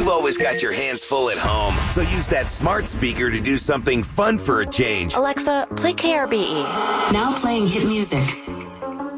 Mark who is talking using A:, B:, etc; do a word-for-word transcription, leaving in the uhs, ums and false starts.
A: You've always got your hands full at home, so use that smart speaker to do something fun for a change.
B: Alexa, play K R B E.
C: Now playing hit music.